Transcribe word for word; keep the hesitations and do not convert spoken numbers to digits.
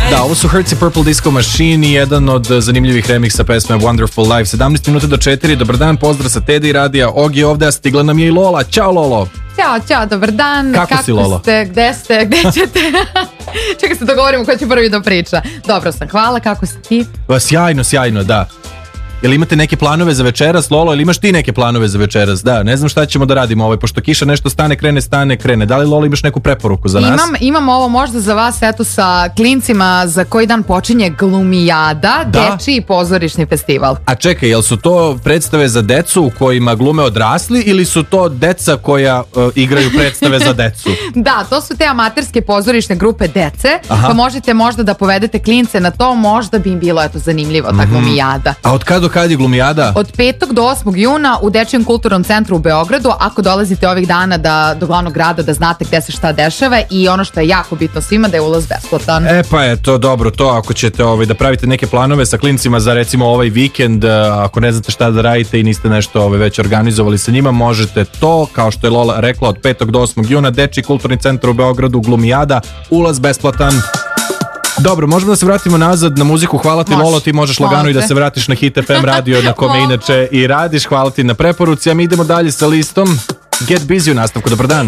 Da, ovo su Hertz i Purple Disco Machine i jedan od zanimljivih remiksa pesme Wonderful Life. sedamnaest minuta do četiri, dobar dan, pozdrav sa Teddy radija, Ogi ovde, a stigla nam je i Lola. Ćao Lolo. Ćao, ćao, dobar dan. Kako, Kako si Lolo? Ste, gde ste, gde ćete? Čekaj se dogovorimo ko će prvi da priča. Dobro sam, hvala, kako si ti? Sjajno, sjajno, da. Jel imate neke planove za večeras, Lolo, ili imaš ti neke planove za večeras? Da, ne znam šta ćemo da radimo, ovaj, pošto kiša nešto stane, krene, stane, krene. Da li, Lolo, imaš neku preporuku za nas? Imam, imam ovo možda za vas, eto, sa klincima za koji dan počinje Glumijada, da? Dečiji pozorišni festival. A čekaj, jel su to predstave za decu u kojima glume odrasli ili su to deca koja uh, igraju predstave za decu? Da, to su te amaterske pozorišne grupe dece, Aha. pa možete možda da povedete klince na to, možda bi im bilo, eto, zanimljivo, ta Glumijada. A od kada do kada je Glumijada? Od petog do osmog juna u Dečijem kulturnom centru u Beogradu. Ako dolazite ovih dana da, do glavnog grada da znate gde se šta dešava, i ono što je jako bitno svima, da je ulaz besplatan. E pa je to dobro, to ako ćete ovaj, da pravite neke planove sa klincima za recimo ovaj vikend, ako ne znate šta da radite i niste nešto ovaj, već organizovali sa njima, možete to, kao što je Lola rekla, od petog do osmog juna Dečiji kulturni centar u Beogradu, Glumijada, ulaz besplatan. Dobro, možemo da se vratimo nazad na muziku. Hvala ti, Može. Lolo, ti možeš lagano Može. i da se vratiš na Hit F M radio na kome inače i radiš. Hvala ti na preporuci, a mi idemo dalje sa listom Get Busy u nastavku. Dobar dan.